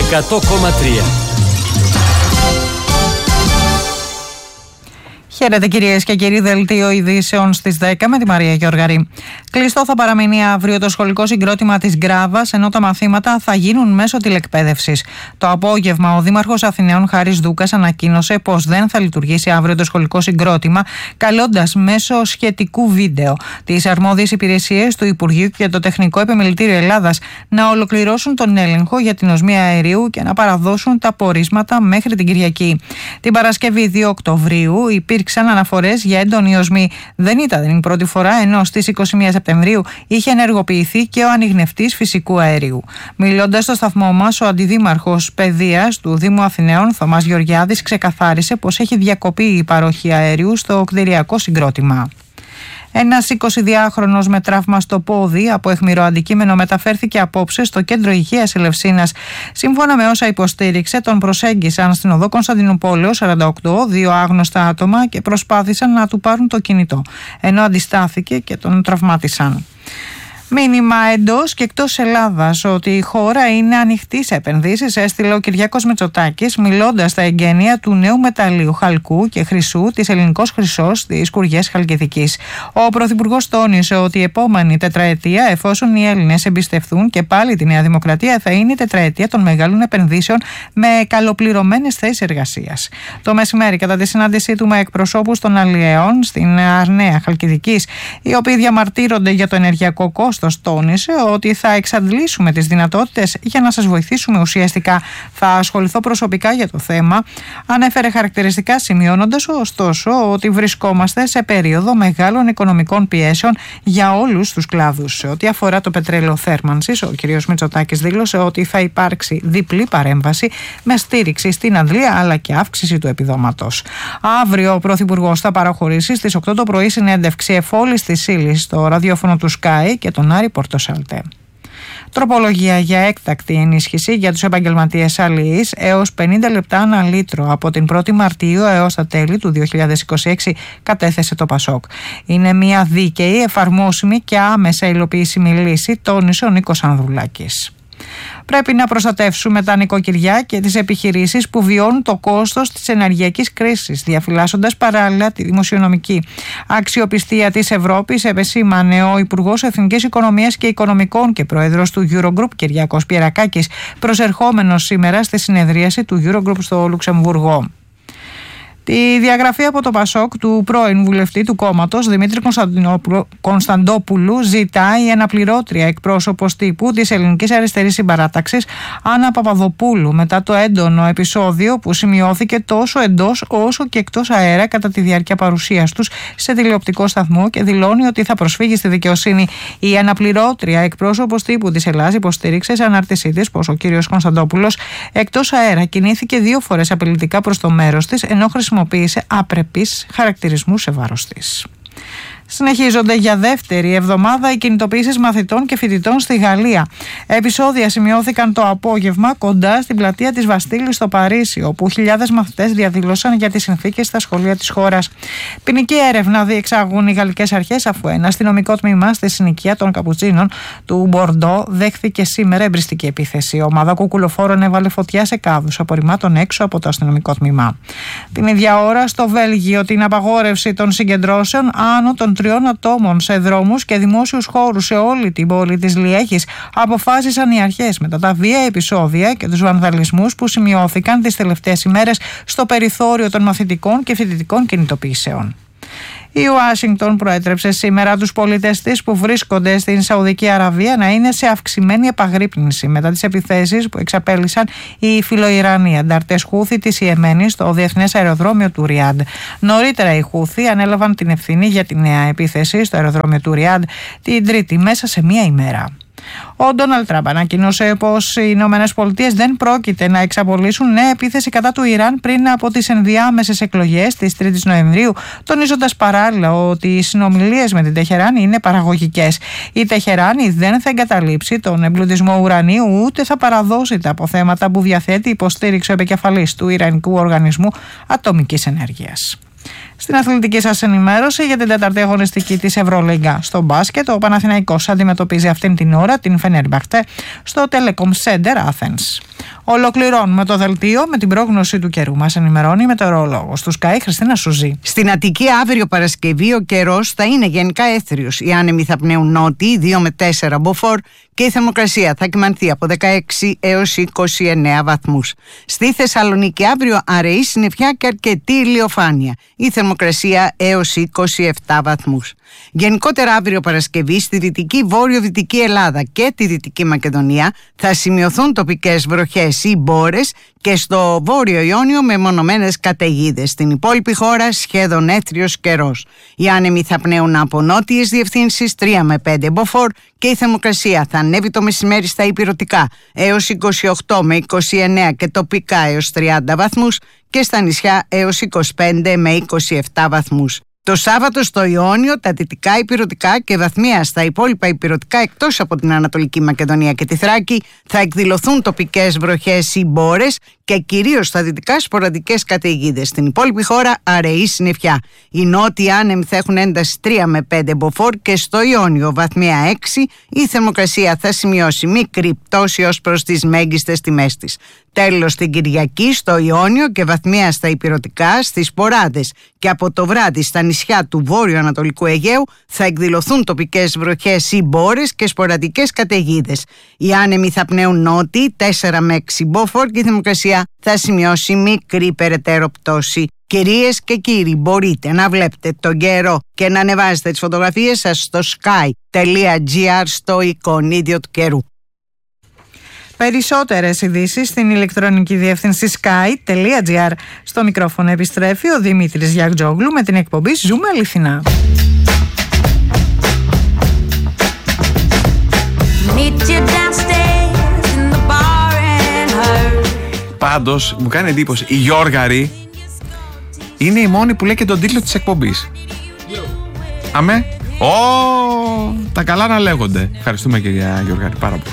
100,3. Χαίρετε κυρίες και κύριοι, δελτίο ειδήσεων στις 10 με τη Μαρία Γιώργαρη. Κλειστό θα παραμείνει αύριο το σχολικό συγκρότημα της Γκράβας, ενώ τα μαθήματα θα γίνουν μέσω τηλεκπαίδευσης. Το απόγευμα, ο Δήμαρχος Αθηναίων Χάρης Δούκας ανακοίνωσε πως δεν θα λειτουργήσει αύριο το σχολικό συγκρότημα, καλώντας μέσω σχετικού βίντεο τις αρμόδιες υπηρεσίες του Υπουργείου και το Τεχνικό Επιμελητήριο Ελλάδας να ολοκληρώσουν τον έλεγχο για την οσμία αερίου και να παραδώσουν τα πορίσματα μέχρι την Κυριακή. Την Παρασκευή 2 Οκτωβρίου υπήρξαν αναφορές για έντονη οσμή. Δεν ήταν η πρώτη φορά, ενώ στις 21 Σεπτεμβρίου είχε ενεργοποιηθεί και ο ανιχνευτής φυσικού αερίου. Μιλώντας στο σταθμό μας, ο Αντιδήμαρχος Παιδείας του Δήμου Αθηναίων, Θωμάς Γεωργιάδης, ξεκαθάρισε πως έχει διακοπεί η παροχή αερίου στο κτηριακό συγκρότημα. Ένας 22χρονος με τραύμα στο πόδι από αιχμηρό αντικείμενο μεταφέρθηκε απόψε στο κέντρο υγείας Ελευσίνας. Σύμφωνα με όσα υποστήριξε, τον προσέγγισαν στην οδό Κωνσταντινουπόλεως 48 δύο άγνωστα άτομα και προσπάθησαν να του πάρουν το κινητό, ενώ αντιστάθηκε και τον τραυμάτισαν. Μήνυμα εντός και εκτός Ελλάδας ότι η χώρα είναι ανοιχτή σε επενδύσεις, έστειλε ο Κυριάκος Μητσοτάκης, μιλώντας στα εγγένεια του νέου μεταλλίου χαλκού και χρυσού της Ελληνικός Χρυσός στις Κουριές Χαλκιδικής. Ο Πρωθυπουργός τόνισε ότι η επόμενη τετραετία, εφόσον οι Έλληνες εμπιστευτούν και πάλι τη Νέα Δημοκρατία, θα είναι η τετραετία των μεγάλων επενδύσεων με καλοπληρωμένες θέσεις εργασίας. Το μεσημέρι, κατά τη συνάντησή του με εκπροσώπους των αλλιέων στην Αρναία Χαλκιδικής, οι οποίοι διαμαρτύρονται για το ενεργειακό κόστος, τόνισε ότι θα εξαντλήσουμε τις δυνατότητες για να σας βοηθήσουμε ουσιαστικά. Θα ασχοληθώ προσωπικά για το θέμα. Ανέφερε χαρακτηριστικά, σημειώνοντας ωστόσο ότι βρισκόμαστε σε περίοδο μεγάλων οικονομικών πιέσεων για όλους τους κλάδους. Σε ό,τι αφορά το πετρέλαιο θέρμανσης, ο κ. Μητσοτάκης δήλωσε ότι θα υπάρξει διπλή παρέμβαση με στήριξη στην αντλία αλλά και αύξηση του επιδόματος. Αύριο ο Πρωθυπουργός θα παραχωρήσει στις 8 το πρωί συνέντευξη εφόλης της ύλης στο ραδιόφωνο του Sky και τον Άρη Πορτοσάλτε. Τροπολογία για έκτακτη ενίσχυση για τους επαγγελματίες αλληλείς έως 50 λεπτά ανά λίτρο από την 1η Μαρτίου έως τα τέλη του 2026 κατέθεσε το ΠΑΣΟΚ. Είναι μια δίκαιη, εφαρμόσιμη και άμεσα υλοποιήσιμη λύση, τόνισε ο Νίκος Ανδρουλάκης. Πρέπει να προστατεύσουμε τα νοικοκυριά και τις επιχειρήσεις που βιώνουν το κόστος της ενεργειακής κρίσης, διαφυλάσσοντας παράλληλα τη δημοσιονομική αξιοπιστία της Ευρώπης, επεσήμανε ο Υπουργός Εθνικής Οικονομίας και Οικονομικών και Πρόεδρος του Eurogroup, Κυριάκος Πιερακάκης, προσερχόμενος σήμερα στη συνεδρίαση του Eurogroup στο Λουξεμβούργο. Τη διαγραφή από το ΠΑΣΟΚ του πρώην βουλευτή του κόμματος Δημήτρη Κωνσταντόπουλου ζητάει η αναπληρώτρια εκπρόσωπος τύπου της Ελληνικής Αριστερής Συμπαράταξης Άννα Παπαδοπούλου, μετά το έντονο επεισόδιο που σημειώθηκε τόσο εντός όσο και εκτός αέρα κατά τη διάρκεια παρουσίας τους σε τηλεοπτικό σταθμό, και δηλώνει ότι θα προσφύγει στη δικαιοσύνη. Η αναπληρώτρια εκπρόσωπος τύπου της Ελλάδας υποστήριξε σε ανάρτησή της πως ο κύριος Κωνσταντόπουλος εκτός αέρα κινήθηκε 2 φορές απειλητικά προς το μέρος της, ενώ χρησιμοποίησε άπρεπείς χαρακτηρισμούς σε βάρος της. Συνεχίζονται για δεύτερη εβδομάδα οι κινητοποιήσεις μαθητών και φοιτητών στη Γαλλία. Επεισόδια σημειώθηκαν το απόγευμα κοντά στην πλατεία της Βαστίλης στο Παρίσι, όπου χιλιάδες μαθητές διαδήλωσαν για τις συνθήκες στα σχολεία της χώρας. Ποινική έρευνα διεξάγουν οι γαλλικές αρχές, αφού ένα αστυνομικό τμήμα στη συνοικία των Καπουτσίνων του Μπορντό δέχθηκε σήμερα εμπριστική επίθεση. Η ομάδα κουκουλοφόρων έβαλε φωτιά σε κάδους απορριμμάτων έξω από το αστυνομικό τμήμα. Την ίδια ώρα στο Βέλγιο, την απαγόρευση των συγκεντρώσεων άνω των 3 ατόμων σε δρόμους και δημόσιους χώρους σε όλη την πόλη της Λιέχης αποφάσισαν οι αρχές μετά τα βία επεισόδια και τους βανδαλισμούς που σημειώθηκαν τις τελευταίες ημέρες στο περιθώριο των μαθητικών και φοιτητικών κινητοποιήσεων. Η Ουάσιγκτον προέτρεψε σήμερα τους πολίτες της που βρίσκονται στην Σαουδική Αραβία να είναι σε αυξημένη επαγρύπνηση μετά τις επιθέσεις που εξαπέλυσαν οι φιλοϊρανοί ανταρτές Χούθη της Ιεμένης στο διεθνές αεροδρόμιο του Ριάντ. Νωρίτερα οι Χούθη ανέλαβαν την ευθύνη για τη νέα επίθεση στο αεροδρόμιο του Ριάντ την Τρίτη μέσα σε μία ημέρα. Ο Ντόναλντ Τραμπ ανακοίνωσε πως οι Ηνωμένες Πολιτείες δεν πρόκειται να εξαπολύσουν νέα επίθεση κατά του Ιράν πριν από τις ενδιάμεσες εκλογές της 3ης Νοεμβρίου, τονίζοντας παράλληλα ότι οι συνομιλίες με την Τεχεράνη είναι παραγωγικές. Η Τεχεράνη δεν θα εγκαταλείψει τον εμπλουτισμό ουρανίου, ούτε θα παραδώσει τα αποθέματα που διαθέτει, υποστήριξε ο επικεφαλής του Ιρανικού Οργανισμού Ατομικής Ενέργειας. Στην αθλητική σας ενημέρωση για την τέταρτη αγωνιστική της Ευρωλίγκα στο μπάσκετ, ο Παναθηναϊκός αντιμετωπίζει αυτήν την ώρα την Φενέρμπαχτσε στο Telecom Center Athens. Ολοκληρώνουμε το δελτίο με την πρόγνωση του καιρού. Μας ενημερώνει η μετεωρολόγος του Sky, Χριστίνα Σουζή. Στην Αττική αύριο Παρασκευή ο καιρός θα είναι γενικά έθριος. Οι άνεμοι θα πνέουν νότιοι 2 με 4 μποφόρ και η θερμοκρασία θα κυμανθεί από 16 έως 29 βαθμούς. Στη Θεσσαλονίκη αύριο αραιή συννεφιά και αρκετή ηλιοφάνεια. Η θερμοκρασία έως 27 βαθμούς. Γενικότερα αύριο Παρασκευή στη δυτική βόρειο-δυτική Ελλάδα και τη Δυτική Μακεδονία θα σημειωθούν τοπικές βροχές ή μπόρες και στο Βόρειο Ιόνιο μεμονωμένες καταιγίδες. Στην υπόλοιπη χώρα σχεδόν έθριος καιρός. Οι άνεμοι θα πνέουν από νότιες διευθύνσεις 3 με 5 μποφόρ και η θερμοκρασία θα ανέβει το μεσημέρι στα ηπειρωτικά έως 28 με 29 και τοπικά έως 30 βαθμούς και στα νησιά έως 25 με 27 βαθμούς. Το Σάββατο στο Ιόνιο, τα δυτικά ηπειρωτικά και βαθμία στα υπόλοιπα ηπειρωτικά εκτός από την Ανατολική Μακεδονία και τη Θράκη θα εκδηλωθούν τοπικές βροχές ή μπόρες και κυρίως στα δυτικά σποραδικές καταιγίδες. Στην υπόλοιπη χώρα αραιή συννεφιά. Οι νότιοι άνεμοι θα έχουν ένταση 3 με 5 μποφόρ και στο Ιόνιο βαθμία 6 η θερμοκρασία θα σημειώσει μικρή πτώση ως προς τις μέγιστες τιμές της. Τέλος την Κυριακή στο Ιόνιο και βαθμία στα ηπειρωτικά, στις Ποράδες και από το βράδυ στα νησιά του βόρειο-ανατολικού Αιγαίου θα εκδηλωθούν τοπικές βροχές ή μπόρες και σποραδικές καταιγίδες. Οι άνεμοι θα πνέουν νότιοι 4 με 6 μποφόρ και η θερμοκρασία θα σημειώσει μικρή περαιτέρω πτώση. Κυρίες και κύριοι, μπορείτε να βλέπετε τον καιρό και να ανεβάζετε τις φωτογραφίες σας στο sky.gr στο εικονίδιο του καιρού. Περισσότερες ειδήσεις στην ηλεκτρονική διεύθυνση sky.gr. Στο μικρόφωνο επιστρέφει ο Δημήτρης Γιαγτζόγλου με την εκπομπή «Ζούμε αληθινά». Πάντως μου κάνει εντύπωση, η Γιώργαρη είναι η μόνη που λέει και τον τίτλο της εκπομπής. Αμέ, τα καλά να λέγονται. Ευχαριστούμε κυρία Γιώργαρη πάρα πολύ.